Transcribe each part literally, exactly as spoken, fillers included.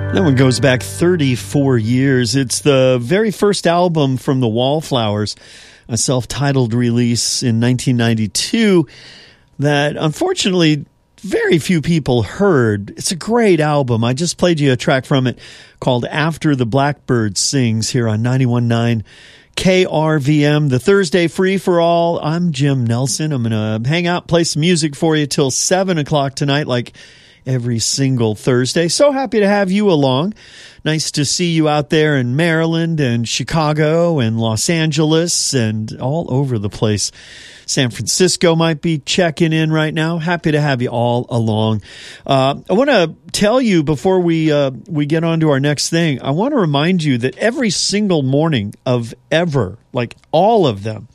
That one goes back thirty-four years. It's the very first album from the Wallflowers, a self-titled release in nineteen ninety-two that unfortunately very few people heard. It's a great album. I just played you a track from it called After the Blackbird Sings here on ninety-one point nine K R V M, the Thursday Free for All. I'm Jim Nelson. I'm going to hang out, play some music for you till seven o'clock tonight, like every single Thursday. So happy to have you along. Nice to see you out there in Maryland and Chicago and Los Angeles and all over the place. San Francisco might be checking in right now. Happy to have you all along. Uh, I want to tell you before we uh, we get on to our next thing, I want to remind you that every single morning of ever, like all of them,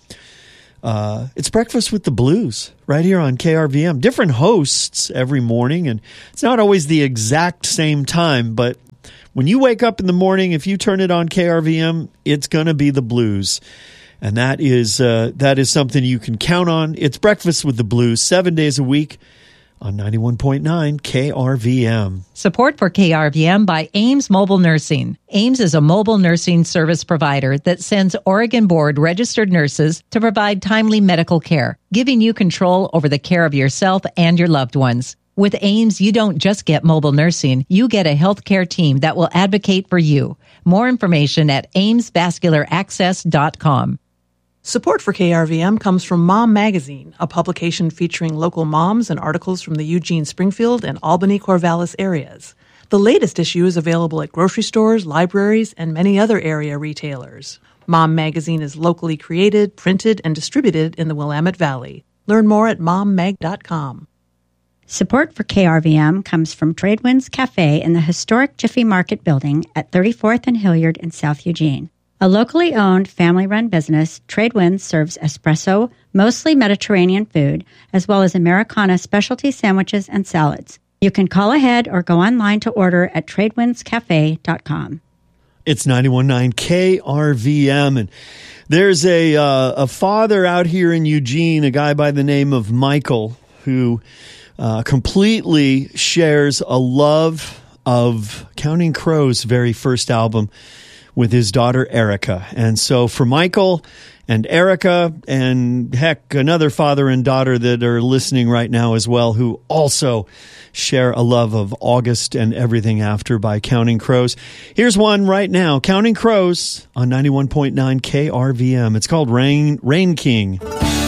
Uh, it's Breakfast with the Blues right here on K R V M. Different hosts every morning, and it's not always the exact same time, but when you wake up in the morning, if you turn it on K R V M, it's going to be the blues. And that is uh, that is something you can count on. It's Breakfast with the Blues, seven days a week on ninety-one point nine K R V M. Support for K R V M by Ames Mobile Nursing. Ames is a mobile nursing service provider that sends Oregon Board registered nurses to provide timely medical care, giving you control over the care of yourself and your loved ones. With Ames, you don't just get mobile nursing, you get a healthcare team that will advocate for you. More information at ames vascular access dot com. Support for K R V M comes from Mom Magazine, a publication featuring local moms and articles from the Eugene, Springfield, and Albany, Corvallis areas. The latest issue is available at grocery stores, libraries, and many other area retailers. Mom Magazine is locally created, printed, and distributed in the Willamette Valley. Learn more at mom mag dot com. Support for K R V M comes from Tradewinds Cafe in the historic Jiffy Market building at thirty-fourth and Hilliard in South Eugene. A locally owned, family-run business, Tradewinds serves espresso, mostly Mediterranean food, as well as Americana specialty sandwiches and salads. You can call ahead or go online to order at tradewinds cafe dot com. It's ninety-one point nine K R V M, and there's a uh, a father out here in Eugene, a guy by the name of Michael, who uh, completely shares a love of Counting Crows' very first album with his daughter Erica. And so for Michael and Erica, and heck, another father and daughter that are listening right now as well, who also share a love of August and Everything After by Counting Crows. Here's one right now, Counting Crows on ninety-one point nine K R V M. It's called Rain, Rain King.